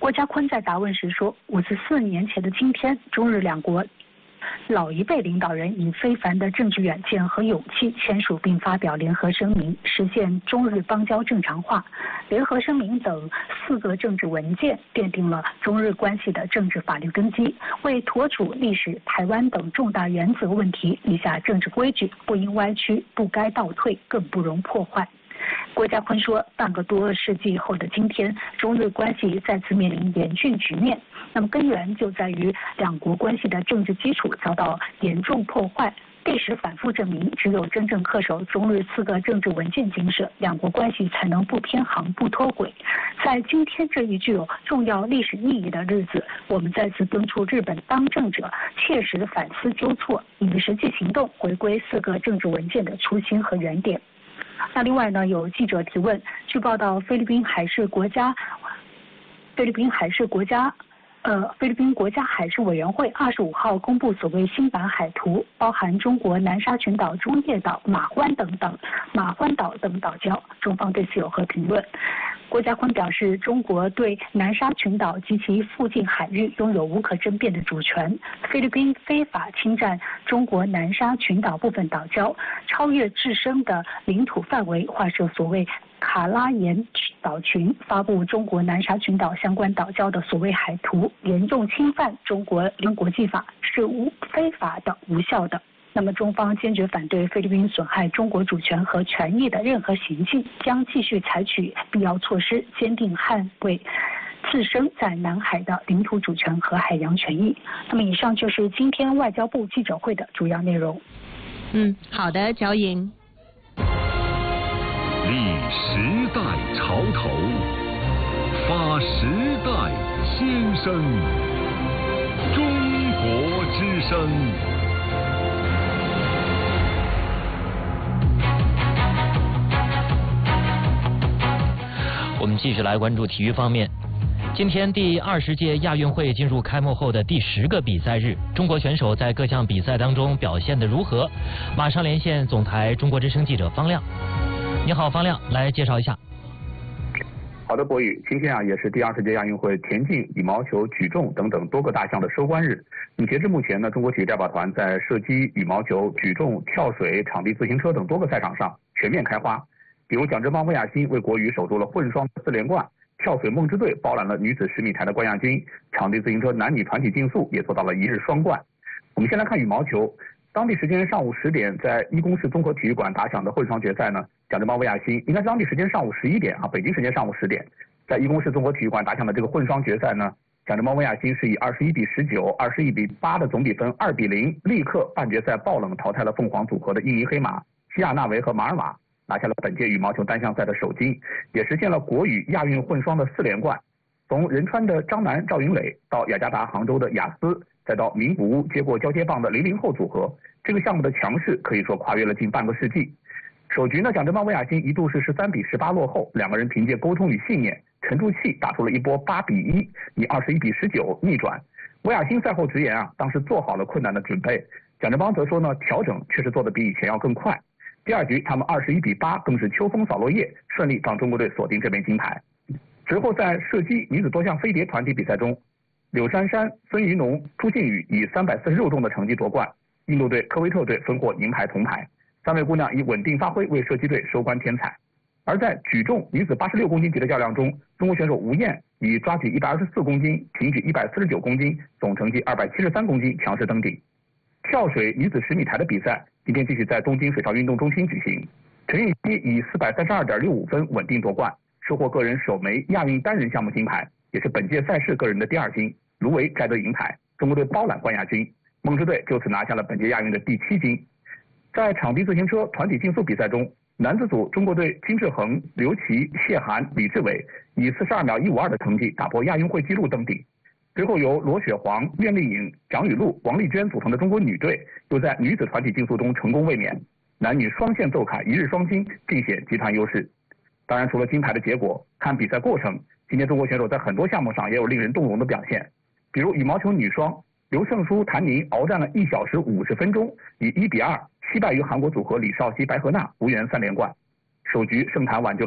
郭家坤在答问时说，54年前的今天，中日两国老一辈领导人以非凡的政治远见和勇气签署并发表联合声明，实现中日邦交正常化。联合声明等4个政治文件奠定了中日关系的政治法律根基，为妥处历史、台湾等重大原则问题立下政治规矩，不应歪曲，不该倒退，更不容破坏。郭家坤说，半个多世纪后的今天，中日关系再次面临严峻局面。那么根源就在于两国关系的政治基础遭到严重破坏。历史反复证明，只有真正恪守中日4个政治文件精神，两国关系才能不偏航、不脱轨。在今天这一具有重要历史意义的日子，我们再次敦促日本当政者切实反思纠错，以实际行动回归4个政治文件的初心和原点。那另外呢，有记者提问，据报道，菲律宾国家海事委员会25号公布所谓新版海图，包含中国南沙群岛、中业岛、马欢岛等岛礁。中方对此有何评论？郭家坤表示，中国对南沙群岛及其附近海域拥有无可争辩的主权。菲律宾非法侵占中国南沙群岛部分岛礁，超越自身的领土范围，划设所谓卡拉延岛群，发布中国南沙群岛相关岛礁的所谓海图，严重侵犯中国国际法，是非法的、无效的。那么中方坚决反对菲律宾损害中国主权和权益的任何行径，将继续采取必要措施，坚定捍卫自身在南海的领土主权和海洋权益。那么以上就是今天外交部记者会的主要内容。 好的，焦莹。 立时代潮头，发时代先声，中国之声。 我们继续来关注体育方面。今天第20届亚运会进入开幕后的第10个比赛日，中国选手在各项比赛当中表现得如何？马上连线总台中国之声记者方亮。你好，方亮，来介绍一下。 好的，博宇，今天也是第20届亚运会田径、羽毛球、举重等等多个大项的收官日。截至目前呢，中国体育代表团在射击、羽毛球、举重、跳水、场地自行车等多个赛场上全面开花。比如蒋振邦、魏亚新为国羽守住了混双4连冠，跳水梦之队包揽了女子10米台的冠亚军，场地自行车男女团体竞速也做到了1日双冠。我们先来看羽毛球，当地时间上午10点，在一公市综合体育馆打响的混双决赛呢，蒋振邦、魏亚新应该是当地时间上午11点北京时间上午10点，在一公市综合体育馆打响的这个混双决赛呢，蒋振邦、魏亚新是以21比19、21比8的总比分2比0，立刻半决赛爆冷淘汰了凤凰组合的印尼黑马西亚纳维和马尔瓦，拿下了本届羽毛球单项赛的首金，也实现了国羽亚运混双的4连冠。从仁川的张楠、赵云磊到雅加达杭州的雅思，再到名古屋接过交接棒的00后组合，这个项目的强势可以说跨越了近半个世纪。首局呢，蒋振邦、魏亚新一度是13比18落后，两个人凭借沟通与信念，沉住气打出了一波8比1，以21比19逆转。魏亚新赛后直言当时做好了困难的准备。蒋振邦则说呢，调整确实做得比以前要更快。第2局他们21比8更是秋风扫落叶，顺利帮中国队锁定这枚金牌。之后在射击女子多项飞碟团体比赛中，柳珊珊、孙云农、朱靖宇以346中的成绩夺冠，印度队、科威特队分获银牌、铜牌。3位姑娘以稳定发挥为射击队收官添彩。而在举重女子86公斤级的较量中，中国选手吴燕以抓举124公斤、平举149公斤，总成绩273公斤强势登顶。跳水女子10米台的比赛今天继续在东京水上运动中心举行，陈芋汐以432.65分稳定夺冠，收获个人首枚亚运单人项目金牌，也是本届赛事个人的第2金。卢维摘得银牌，中国队包揽冠亚军，梦之队就此拿下了本届亚运的第7金。在场地自行车团体竞速比赛中，男子组中国队金志恒、刘琦、谢涵、李志伟以42秒152的成绩打破亚运会纪录登顶。之后由罗雪黄、苑丽颖、蒋雨露、王丽娟组成的中国女队又在女子团体竞速中成功卫冕，男女双线奏凯1日双金，尽显集团优势。当然除了金牌的结果，看比赛过程，今天中国选手在很多项目上也有令人动容的表现。比如羽毛球女双，刘胜书、谭宁鏖战了1小时50分钟，以1比2惜败于韩国组合李绍熙、白河娜，无缘3连冠。首局胜谭挽救了